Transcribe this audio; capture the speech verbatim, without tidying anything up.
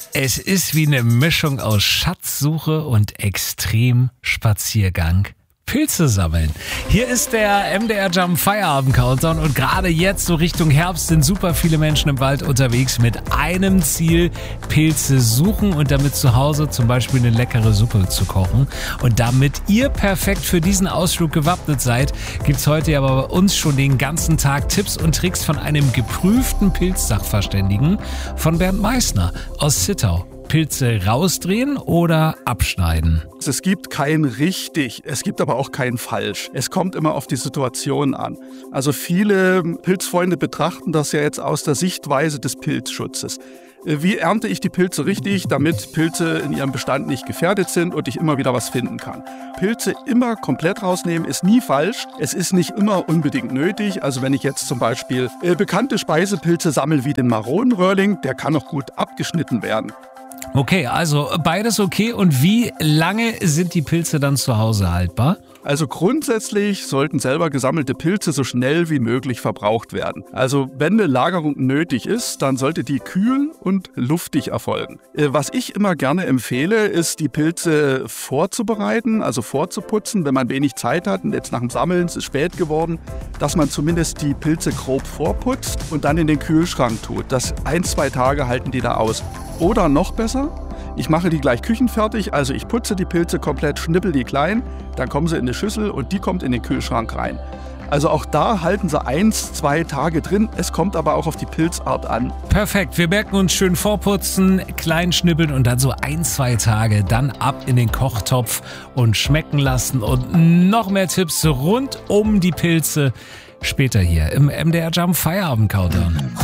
Es ist wie eine Mischung aus Schatzsuche und Extremspaziergang. Pilze sammeln. Hier ist der M D R Jump Feierabend Countdown und gerade jetzt so Richtung Herbst sind super viele Menschen im Wald unterwegs mit einem Ziel: Pilze suchen und damit zu Hause zum Beispiel eine leckere Suppe zu kochen. Und damit ihr perfekt für diesen Ausflug gewappnet seid, gibt's heute ja bei uns schon den ganzen Tag Tipps und Tricks von einem geprüften Pilzsachverständigen, von Bernd Meißner aus Zittau. Pilze rausdrehen oder abschneiden? Es gibt kein richtig, es gibt aber auch kein falsch. Es kommt immer auf die Situation an. Also viele Pilzfreunde betrachten das ja jetzt aus der Sichtweise des Pilzschutzes. Wie ernte ich die Pilze richtig, damit Pilze in ihrem Bestand nicht gefährdet sind und ich immer wieder was finden kann? Pilze immer komplett rausnehmen ist nie falsch. Es ist nicht immer unbedingt nötig. Also wenn ich jetzt zum Beispiel äh, bekannte Speisepilze sammle wie den Maronenröhrling, der kann auch gut abgeschnitten werden. Okay, also beides okay. Und wie lange sind die Pilze dann zu Hause haltbar? Also grundsätzlich sollten selber gesammelte Pilze so schnell wie möglich verbraucht werden. Also wenn eine Lagerung nötig ist, dann sollte die kühl und luftig erfolgen. Was ich immer gerne empfehle, ist die Pilze vorzubereiten, also vorzuputzen, wenn man wenig Zeit hat und jetzt nach dem Sammeln, es ist spät geworden, dass man zumindest die Pilze grob vorputzt und dann in den Kühlschrank tut. Das ein, zwei Tage halten die da aus. Oder noch besser, ich mache die gleich küchenfertig, also ich putze die Pilze komplett, schnippel die klein, dann kommen sie in eine Schüssel und die kommt in den Kühlschrank rein. Also auch da halten sie eins, zwei Tage drin, es kommt aber auch auf die Pilzart an. Perfekt, wir merken uns schön vorputzen, klein schnippeln und dann so ein, zwei Tage dann ab in den Kochtopf und schmecken lassen und noch mehr Tipps rund um die Pilze später hier im M D R Jump Feierabend Countdown.